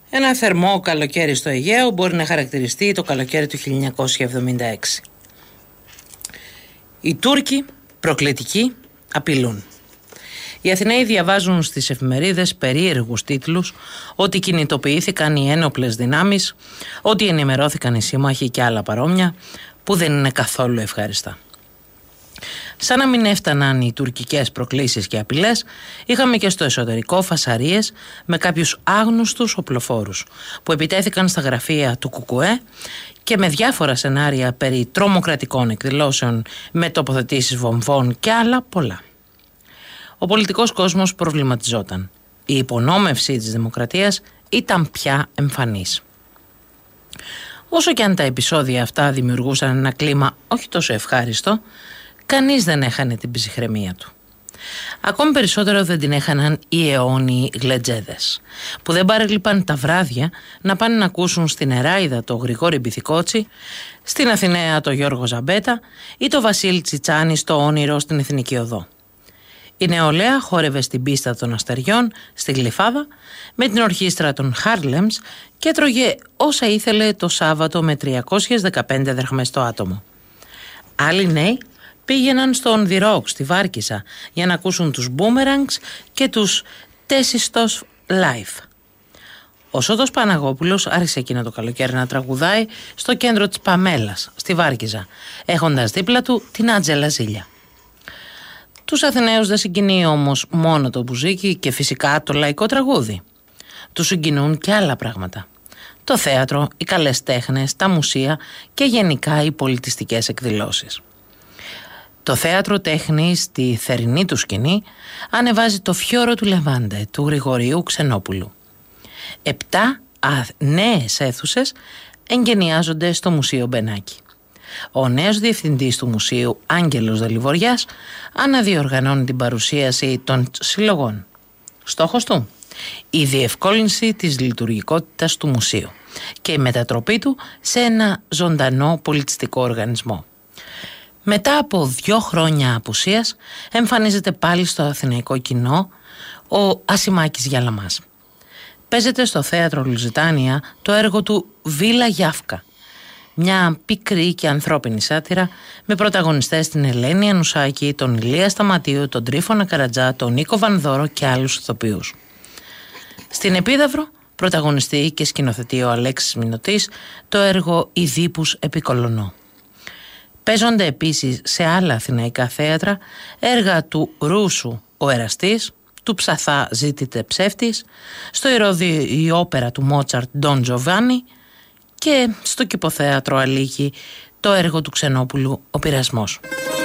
Ένα θερμό καλοκαίρι στο Αιγαίο μπορεί να χαρακτηριστεί το καλοκαίρι του 1976. Οι Τούρκοι προκλητικοί απειλούν. Οι Αθηναίοι διαβάζουν στις εφημερίδες περίεργους τίτλους ότι κινητοποιήθηκαν οι ένοπλες δυνάμεις, ότι ενημερώθηκαν οι σύμμαχοι και άλλα παρόμοια που δεν είναι καθόλου ευχάριστα. Σαν να μην έφταναν οι τουρκικές προκλήσεις και απειλές, είχαμε και στο εσωτερικό φασαρίες με κάποιους άγνωστους οπλοφόρους που επιτέθηκαν στα γραφεία του ΚΚΕ και με διάφορα σενάρια περί τρομοκρατικών εκδηλώσεων με τοποθετήσεις βομβών και άλλα πολλά. Ο πολιτικός κόσμος προβληματιζόταν. Η υπονόμευση της δημοκρατίας ήταν πια εμφανής. Όσο και αν τα επεισόδια αυτά δημιουργούσαν ένα κλίμα όχι τόσο ευχάριστο, κανείς δεν έχανε την ψυχραιμία του. Ακόμη περισσότερο δεν την έχαναν οι αιώνιοι γλετζέδες, που δεν παρέλειπαν τα βράδια να πάνε να ακούσουν στην Εράιδα το Γρηγόρη Μπιθικότσι, στην Αθηναία το Γιώργο Ζαμπέτα ή το Βασίλη Τσιτσάνη στο Όνειρο στην Εθνική Οδό. Η νεολαία χόρευε στην πίστα των Αστεριών, στη Γλυφάδα, με την ορχήστρα των Χάρλεμς και τρώγε όσα ήθελε το Σάββατο με 315 δραχμές το άτομο. Άλλοι νέοι πήγαιναν στο On The Rock στη Βάρκισσα για να ακούσουν τους Boomerangs και τους Τέσιστος Live. Ο Σώτος Παναγόπουλος άρχισε εκείνο το καλοκαίρι να τραγουδάει στο κέντρο της Παμέλας, στη Βάρκιζα, έχοντας δίπλα του την Άτζελα Ζήλια. Τους Αθηναίους δεν συγκινεί όμως μόνο το μπουζίκι και φυσικά το λαϊκό τραγούδι. Τους συγκινούν και άλλα πράγματα. Το θέατρο, οι καλές τέχνες, τα μουσεία και γενικά οι πολιτιστικές εκδηλώσεις. Το θέατρο τέχνης στη θερινή του σκηνή ανεβάζει το Φιόρο του Λεβάντε του Γρηγορίου Ξενόπουλου. 7 νέες αίθουσες εγκαινιάζονται στο Μουσείο Μπενάκη. Ο νέος διευθυντής του μουσείου, Άγγελος Δελιβοριάς, αναδιοργανώνει την παρουσίαση των συλλογών. Στόχος του: η διευκόλυνση της λειτουργικότητας του μουσείου και η μετατροπή του σε ένα ζωντανό πολιτιστικό οργανισμό. Μετά από 2 χρόνια απουσίας εμφανίζεται πάλι στο αθηναϊκό κοινό ο Ασημάκης Γιαλαμάς. Παίζεται στο θέατρο Λουζιτάνια το έργο του Βίλα Γιάφκα, μια πικρή και ανθρώπινη σάτυρα με πρωταγωνιστές την Ελένη Ανουσάκη, τον Ηλία Σταματίου, τον Τρίφωνα Καρατζά, τον Νίκο Βανδόρο και άλλους ηθοποιούς. Στην Επίδαυρο πρωταγωνιστεί και σκηνοθετεί ο Αλέξης Μινωτής το έργο «Ιδίπους επί Κολωνό». Παίζονται επίσης σε άλλα αθηναϊκά θέατρα έργα του Ρούσου «Ο Εραστής», του Ψαθά «Ζήτητε ψεύτης», στο Ηρώδη η όπερα του Μότσαρτ «Ντον Τζοβάνι» και στο Κηποθέατρο Αλίκη το έργο του Ξενόπουλου «Ο Πειρασμός».